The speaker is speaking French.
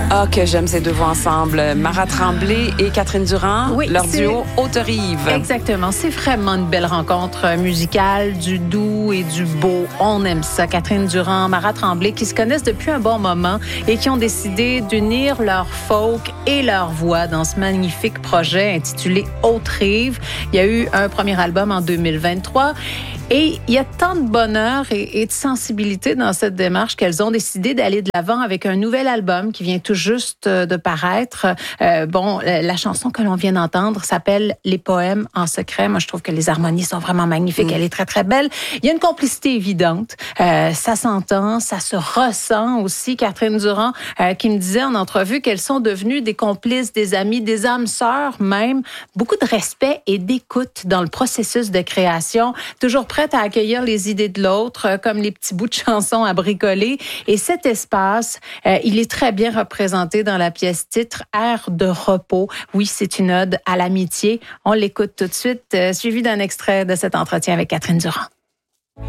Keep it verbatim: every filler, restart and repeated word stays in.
Ah, que j'aime ces deux voix ensemble. Mara Tremblay et Catherine Durand, oui, leur duo Haute-Rive. Exactement. C'est vraiment une belle rencontre musicale, du doux et du beau. On aime ça. Catherine Durand, Mara Tremblay, qui se connaissent depuis un bon moment et qui ont décidé d'unir leur folk et leur voix dans ce magnifique projet intitulé Haute-Rive. Il y a eu un premier album en deux mille vingt-trois. Et il y a tant de bonheur et, et de sensibilité dans cette démarche qu'elles ont décidé d'aller de l'avant avec un nouvel album qui vient tout juste de paraître. Euh, bon, la chanson que l'on vient d'entendre s'appelle « Les poèmes en secret ». Moi, je trouve que les harmonies sont vraiment magnifiques. Mmh. Elle est très, très belle. Il y a une complicité évidente. Euh, ça s'entend, ça se ressent aussi. Catherine Durand euh, qui me disait en entrevue qu'elles sont devenues des complices, des amis, des âmes sœurs même. Beaucoup de respect et d'écoute dans le processus de création. Toujours prête à accueillir les idées de l'autre, comme les petits bouts de chansons à bricoler. Et cet espace, euh, il est très bien représenté dans la pièce titre « Air de repos ». Oui, c'est une ode à l'amitié. On l'écoute tout de suite, euh, suivi d'un extrait de cet entretien avec Catherine Durand.